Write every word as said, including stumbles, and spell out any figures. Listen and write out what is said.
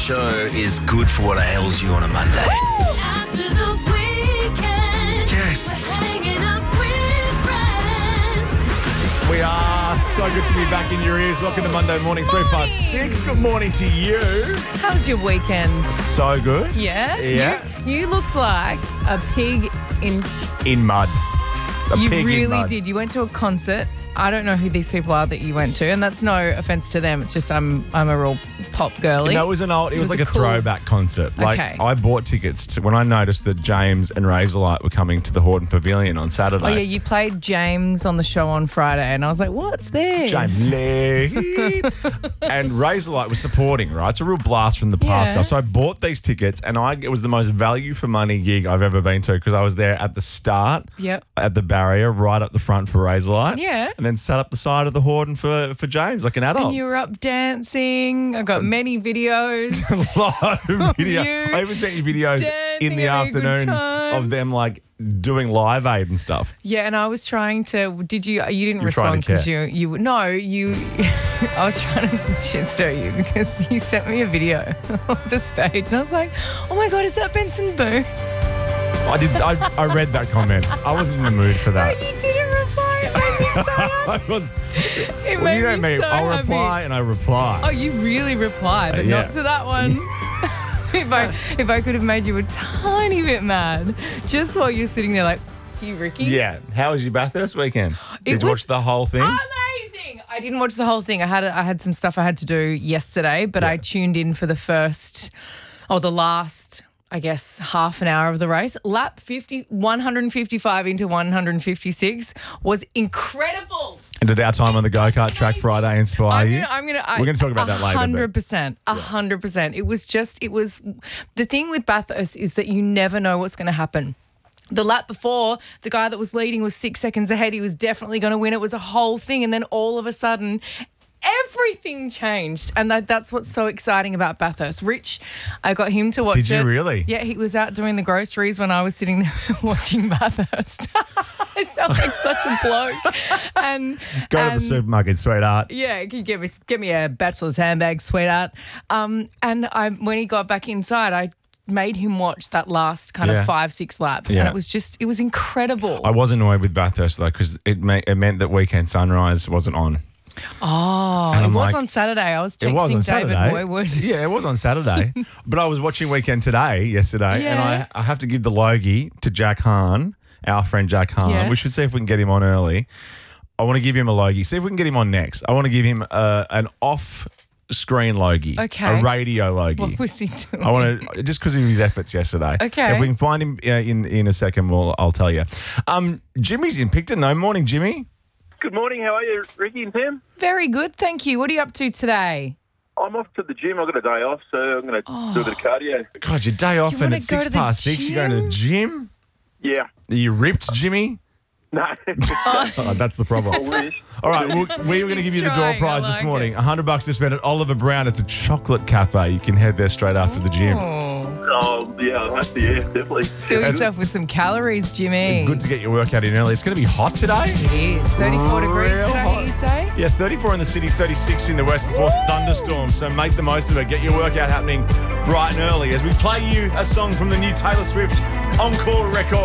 show is good for what ails you on a Monday. After the weekend, Yes. hanging up with friends. We are so good to be back in your ears. Welcome to Monday morning, three past six. Good morning to you. How's your weekend? So good. Yeah? Yeah. You, you looked like a pig in... In mud. A You pig in really mud. did. You went to a concert. I don't know who these people are that you went to, and that's no offense to them. It's just I'm I'm a real pop girly. No, it was an old. It, It was, was like a a, cool- throwback concert. Like Okay. I bought tickets to, when I noticed that James and Razorlight were coming to the Horton Pavilion on Saturday. Oh yeah, you played James on the show on Friday, and I was like, "What's this?" James Lee. And Razorlight was supporting, right? It's a real blast from the past Yeah. stuff. So I bought these tickets, and I it was the most value for money gig I've ever been to because I was there at the start, Yep. at the barrier, right up the front for Razorlight. Yeah. And then sat up the side of the Horton for, for James, like an adult. And you were up dancing. I got many videos. Live video. you I even sent you videos dancing, in the having a good afternoon time. of them like doing Live Aid and stuff. Yeah, and I was trying to. Did you? You didn't were trying respond to because you. You no. You. I was trying to shit stir you because you sent me a video of the stage, and I was like, "Oh my god, is that Benson Boo?" I did. I, I read that comment. I wasn't in the mood for that. You didn't reply. It made me so happy. I was. It Well, made you know me me. so I'll happy. reply and I reply. Oh, you really replied, but Uh, yeah. not to that one. if I if I could have made you a tiny bit mad, just while you're sitting there like, you Ricky. Yeah. How was your Bathurst weekend? It Did you was watch the whole thing? Amazing! I didn't watch the whole thing. I had I had some stuff I had to do yesterday, but I Yeah. tuned in for the first, or the last, I guess, half an hour of the race. Lap fifty, one fifty-five into one fifty-six was incredible. And did our time on the go-kart track Friday inspire I'm you? gonna, I'm gonna. I, We're gonna talk about that later, but- Hundred percent, a hundred percent. It was just. It was. The thing with Bathurst is that you never know what's going to happen. The lap before, the guy that was leading was six seconds ahead. He was definitely going to win. It was a whole thing, and then all of a sudden, everything changed, and that, that's what's so exciting about Bathurst. Rich, I got him to watch Did you it. really? Yeah, he was out doing the groceries when I was sitting there watching Bathurst. I sound like such a bloke. And Go to and- the supermarket, sweetheart. yeah, can you get me get me a bachelor's handbag, sweetheart. Um, and I when he got back inside, I made him watch that last kind Yeah. of five, six laps, Yeah. and it was just it was incredible. I was annoyed with Bathurst though because it, ma- it meant that Weekend Sunrise wasn't on. oh, and it I'm was like- on Saturday. I was It was texting on David Saturday. Moywood. Yeah, it was on Saturday. But I was watching Weekend Today yesterday, and Yeah. I, I have to give the logie to Jack Hahn, our friend Jack Hahn. Yes. We should see if we can get him on early. I want to give him a logie. See if we can get him on next. I want to give him uh, an off-screen logie, Okay. a radio logie. What was he doing? I want to just because of his efforts yesterday. Okay. If we can find him uh, in in a second, we'll I'll tell you. Um, Jimmy's in Picton though. Morning, Jimmy. Good morning. How are you, Ricky and Tim? Very good, thank you. What are you up to today? I'm off to the gym. I've got a day off, so I'm going to do a bit of cardio. God, your day off You and wanna it's go six to the past six. You're going to the gym. Yeah. Are you ripped, Jimmy? No. Oh, that's the problem. wish. All right, well, we were going to give you the door trying, I prize this like morning. it. A hundred bucks to spend at Oliver Brown. It's a chocolate cafe. You can head there straight after the gym. Oh, Oh, yeah, I have to, yeah, definitely. fill As- yourself with some calories, Jimmy. Good to get your workout in early. It's going to be hot today. It is thirty-four degrees. Real Did I hear you hot. say? Yeah, thirty-four in the city, thirty-six in the west before thunderstorms. So make the most of it. Get your workout happening bright and early as we play you a song from the new Taylor Swift Encore record.